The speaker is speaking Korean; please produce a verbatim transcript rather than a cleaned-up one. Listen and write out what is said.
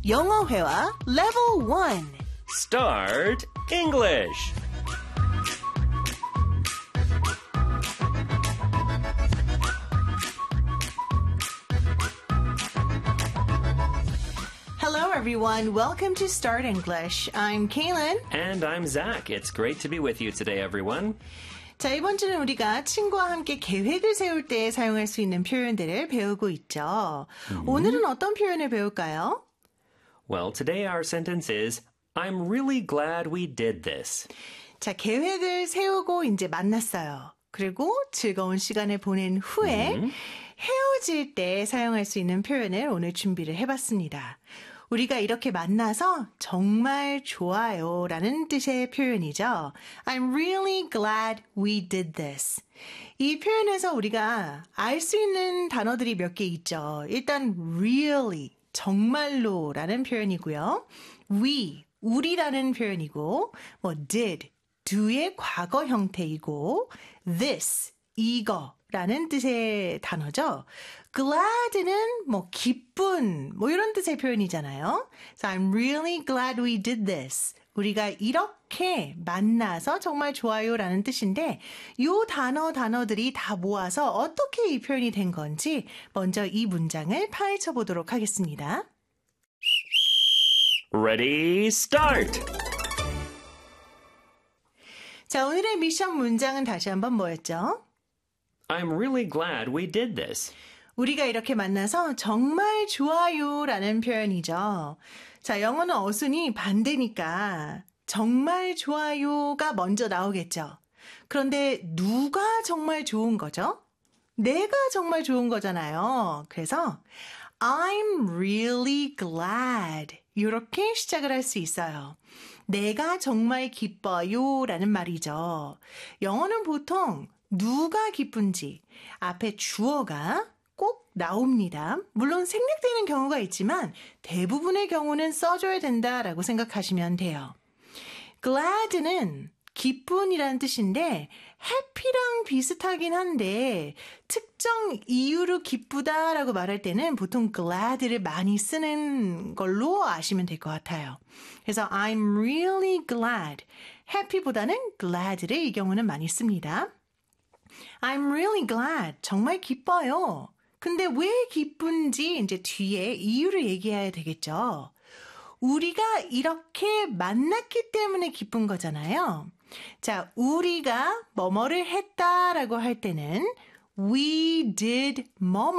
영어 회화 Level one. Start English. Hello everyone, welcome to Start English. I'm Kaylin. And I'm Zach. It's great to be with you today, everyone. 자, 이번 주는 우리가 친구와 함께 계획을 세울 때 사용할 수 있는 표현들을 배우고 있죠. Mm-hmm. 오늘은 어떤 표현을 배울까요? Well, today our sentence is, I'm really glad we did this. 자, 계획을 세우고 이제 만났어요. 그리고 즐거운 시간을 보낸 후에 mm-hmm. 헤어질 때 사용할 수 있는 표현을 오늘 준비를 해봤습니다. 우리가 이렇게 만나서 정말 좋아요 라는 뜻의 표현이죠. I'm really glad we did this. 이 표현에서 우리가 알 수 있는 단어들이 몇 개 있죠. 일단 really, 정말로 라는 표현이고요. we, 우리라는 표현이고 뭐 did, do의 과거 형태이고 this, 이거 라는 뜻의 단어죠. glad는 뭐 기쁜 뭐 이런 뜻의 표현이잖아요. So I'm really glad we did this. 우리가 이렇게 만나서 정말 좋아요라는 뜻인데 이 단어 단어들이 다 모아서 어떻게 이 표현이 된 건지 먼저 이 문장을 파헤쳐 보도록 하겠습니다. Ready, start! 자, 오늘의 미션 문장은 다시 한번 뭐였죠? I'm really glad we did this. 우리가 이렇게 만나서 정말 좋아요라는 표현이죠. 자, 영어는 어순이 반대니까 정말 좋아요가 먼저 나오겠죠. 그런데 누가 정말 좋은 거죠? 내가 정말 좋은 거잖아요. 그래서 I'm really glad 이렇게 시작을 할 수 있어요. 내가 정말 기뻐요 라는 말이죠. 영어는 보통 누가 기쁜지 앞에 주어가 꼭 나옵니다. 물론 생략되는 경우가 있지만 대부분의 경우는 써줘야 된다라고 생각하시면 돼요. glad는 기쁜이라는 뜻인데 happy랑 비슷하긴 한데 특정 이유로 기쁘다라고 말할 때는 보통 glad를 많이 쓰는 걸로 아시면 될 것 같아요. 그래서 I'm really glad. happy보다는 glad를 이 경우는 많이 씁니다. I'm really glad. 정말 기뻐요. 근데 왜 기쁜지 이제 뒤에 이유를 얘기해야 되겠죠. 우리가 이렇게 만났기 때문에 기쁜 거잖아요. 자, 우리가 뭐뭐를 했다라고 할 때는 we did 뭐뭐